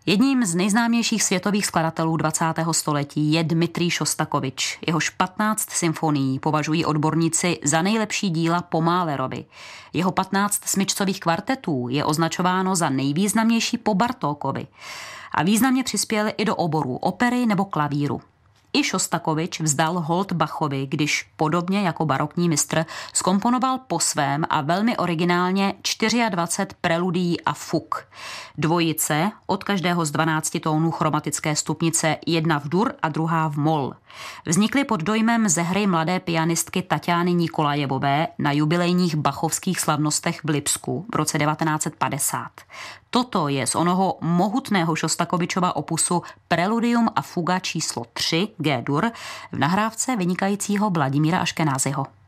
Jedním z nejznámějších světových skladatelů 20. století je Dmitrij Šostakovič. Jehož 15 symfonií považují odborníci za nejlepší díla po Mahlerovi. Jeho 15 smyčcových kvartetů je označováno za nejvýznamnější po Bartókovi. A významně přispěl i do oborů opery nebo klavíru. I Šostakovič vzdal hold Bachovi, když podobně jako barokní mistr zkomponoval po svém a velmi originálně 24 preludií a fuk. Dvojice od každého z 12 tónů chromatické stupnice, jedna v dur a druhá v mol. Vznikly pod dojmem ze hry mladé pianistky Taťány Nikolajevové na jubilejních bachovských slavnostech v Lipsku v roce 1950. Toto je z onoho mohutného Šostakovičova opusu Preludium a fuga číslo 3 G-dur v nahrávce vynikajícího Vladimíra Aškenázyho.